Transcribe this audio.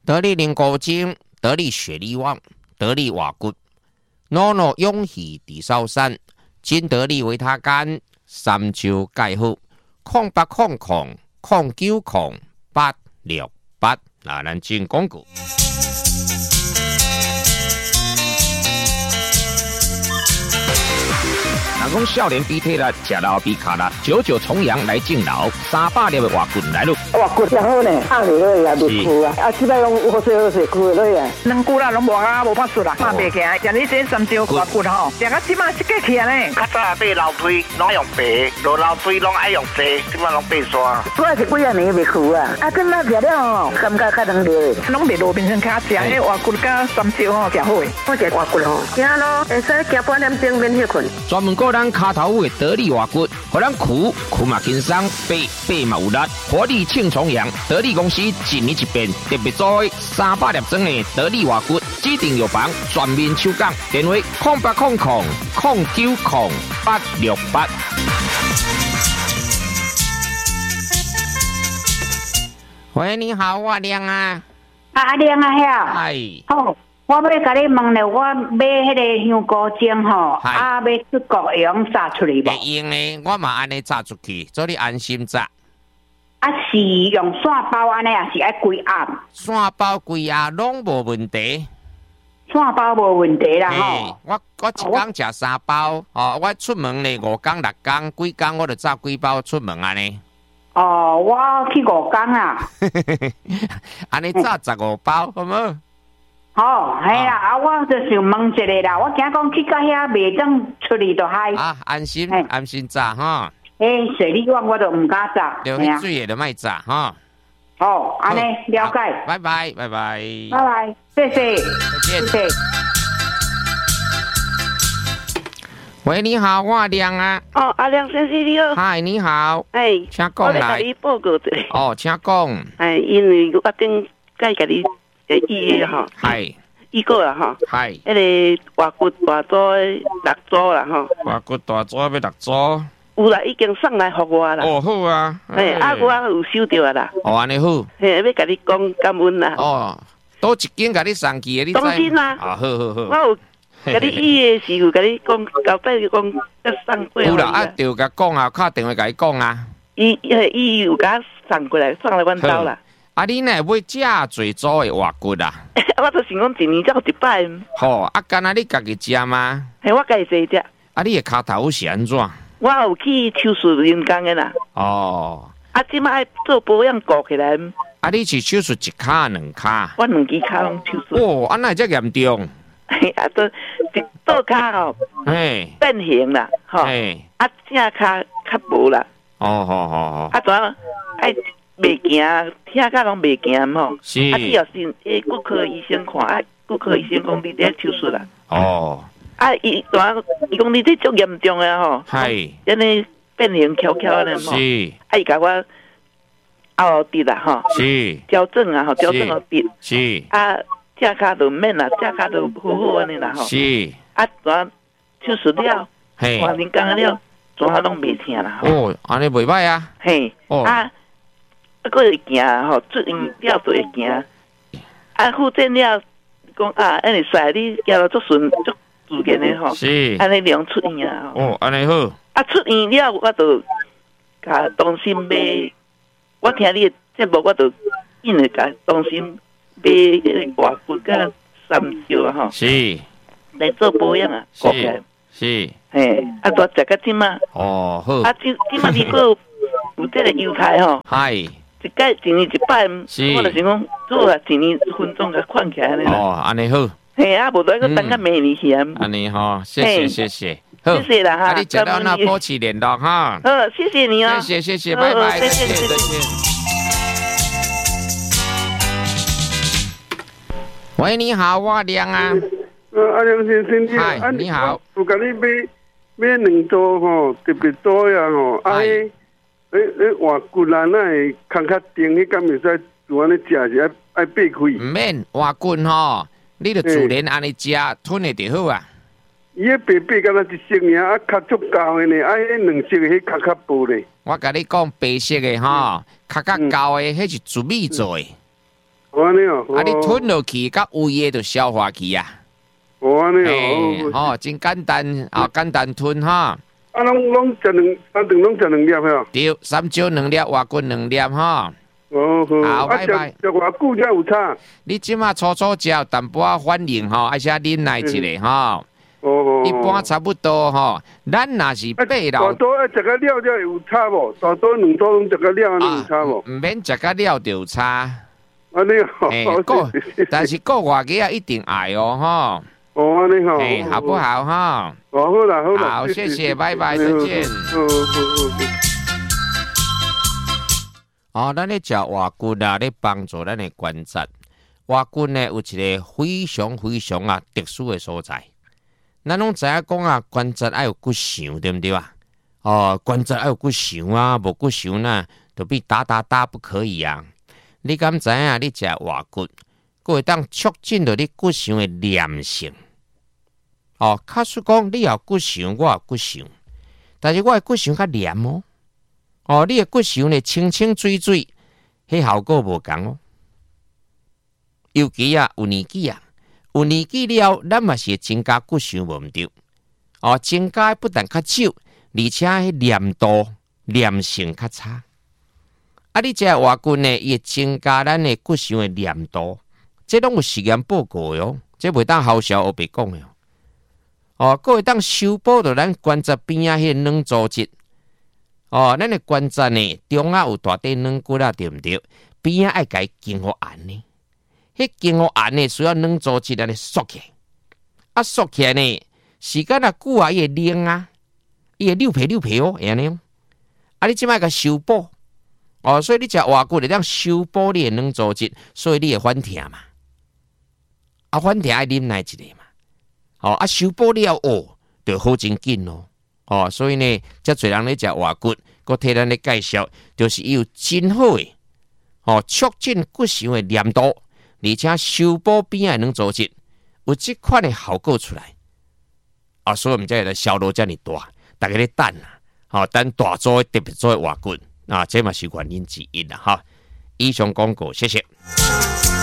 得力灵骨精，得力血力旺，得力瓦骨，诺诺勇气地烧山，金得力维他干，三秋盖好，0800090868，咱进广告。人讲少年比体力，吃老比卡力，久久重阳来敬老，300粒的活棍来咯。 活棍真好呢，放落去也袂枯啊，即摆拢好势枯落去啊。 两久啦，拢无啊，无法术啦，拍袂起来。像你这三招活棍吼，食到即摆一个起来呢。 较早买楼梯拢用白，落楼梯拢爱用细，即摆拢白刷。 我是几啊年袂枯啊，啊，今仔食了吼，感觉较能着。 拢袂路面上卡食，迄活棍甲三招吼，诚好诶。 我食活棍吼，行咯，会使行半点钟免休困。 专门个咱骹头的得力活骨，互咱苦嘛轻松，背嘛有力，活力庆重阳。得力公司一年一变，特别做300粒装的得力活骨，指定药房全面抽奖，电话0800090868。喂，你好，我亮啊。 阿亮啊，遐。 哎。 好。我要甲你问咧，我买迄个香菇精吼，要出国会用炸出来无？ 会用诶，我嘛安尼炸出去，做你安心炸。 是用线包安尼，也是爱规盒？ 线包规盒拢无问题。 线包无问题啦吼。 我一工食3包，哦，我出门咧5工6工，几工我就炸几包出门安尼。 哦，我去5工啊。 安尼炸15包，好无？ 好，系啦，我就想问一下啦，我惊讲去到遐袂当出去就嗨。 啊，安心炸哈。 水利我就唔敢炸。 流血水也就卖炸哈。 哦，安尼了解。 拜拜，拜拜。 拜拜，谢谢。 再见。喂，你好，我阿亮啊。 哦，阿亮先生你好。 嗨，你好。 哎， 请讲来。 我来甲你报告一下。 哦，请讲。 哎，因为我顶该甲你。预约吼， 系预告啦吼， 系， 迄个活骨大组6组啦吼， 活骨大组要6组， 有啦，已经送来互我啦。 哦，好啊， 啊，我有收到啦。 哦，安尼好， 嘿，要甲你讲感恩啦。 哦，多一件甲你送去的，你知？ 当然啦。 啊，好。 我有甲你预约时有甲你讲，交代你讲要送过来。 有啦，啊，就甲讲啊，敲电话甲伊讲啊。 伊有甲送过来，送来阮兜啦。 啊，你呢要遮最组的活骨啊？ 我都想讲一年才有一摆。 好，啊，干那你家己食吗？ 系我家己食。 啊，你的骹头是安怎？ 我有去手术人工的啦。 哦。 啊，即摆爱做保养顾起来。 啊，你是手术一骹2骹？ 我2支骹拢手术。 哦，安那遮严重？ 嘿，啊，都一倒骹吼，变形啦，吼。啊，正骹较无啦。 哦，好。 啊，怎爱？袂行，听甲拢袂行吼。 是。 啊，你要是骨科医生看，啊，骨科医生讲你在手术啦。 哦。 啊，伊讲你这足严重的吼。 系。 安尼变形翘翘的吼。 是。 啊，伊甲我凹直啦吼。 是。 矫正啊吼，矫正后直。 是。 啊，正骹就免啦，正骹就好好安尼啦吼。 是。 啊，怎手术了？ 嘿。 换人工了，怎拢袂疼啦。 哦，安尼袂歹啊。 嘿。哦。啊。佫会行吼，出院了就会行。啊，复诊了，讲啊，安尼使你行了足顺足自然的吼。 是。 安尼量出院啊。 哦，安尼好。 啊，出院了，我就甲中心买。我听你的节目，我就印了甲中心买迄个活骨甲3招啊吼。 是。 来做保养啊， 是。 嘿，啊，都食到即嘛。 哦，好。 啊，即嘛你佫有这个优待吼。 系。 一年一摆，我就想讲做啊，一年分钟甲款起来安尼。 哦，安尼好。 嘿啊，无再个等到明年去啊。 安尼吼，谢谢。 谢谢啦哈。 啊，你食到那保持联络哈。 谢谢你啊。 谢谢，拜拜。再见。喂，你好，我亮啊。 阿亮先生， 嗨，你好。 我甲你买2组吼，特别多呀吼，活骨啦，那会空较重，迄敢袂使就安尼食是爱掰开。 唔免活骨吼，你著自然安尼食，吞的就好啊。 伊迄白敢若一色尔，啊较足厚的呢，啊迄2色的迄较薄咧。 我甲你讲白色的吼，较高的迄是糯米做的。 哦， 安尼哦， 啊，你吞落去，甲胃诶就消化去啊。 安尼哦，真简单啊，简单吞哈。 啊，拢食三顿拢食2粒吼。 对，3招2粒，活骨2粒哈。好，拜拜。 食偌久才有差？ 你即马初食，淡薄反应吼，而且忍耐一下吼。一般差不多吼，咱若是8老。 大多食个了才有差无？大多2组拢食个了，有差无？ 唔免食个了就有差。 安尼哦。 但是过外个一定爱哦吼。 安尼吼。 好不好哈？ 好啦。 好，谢谢，拜拜，再见。咱咧食活骨啊，咧帮助咱的关节。活骨呢有一个非常特殊的所在。咱拢知影讲啊，关节爱有骨相，对不对啊？关节爱有骨相啊，无骨相呢，就比打不可以啊。你敢知影？你食活骨，佫会当促进到你骨相的粘性。假使讲你有骨相，我有骨相，但是我的骨相较黏哦。你的骨相呢清水，迄效果无共哦。尤其啊，有年纪了，咱嘛是增加骨相无毋对。增加不但较少，而且迄粘性较差。你食活骨呢，伊会增加咱的骨相的粘度，这拢有实验报告哟，这袂当好笑，我白讲的哦。佫会当修补到咱关节边啊迄软组织。咱的关节呢，中啊有大块软骨啊，对毋对？边啊爱甲伊经互按呢，迄经互按呢需要软组织安尼缩起来，缩起来呢，时间久啊，伊会凝啊，伊会溜皮哦，会安尼哦。你即摆甲修补所以你食活骨会当修补你的软组织，所以你会反疼嘛。反疼爱忍耐一下嘛。修补了就好真紧咯。所以呢，遮侪人咧食活骨，佮替咱咧介绍，就是伊有真好诶，促进骨相诶粘度，而且修补边仔软组织，有即款诶效果出来。所以我们才会来销路遮尔大，大家咧等啊，等大组特别组诶活骨，这嘛是原因之一啦哈。以上广告，谢谢。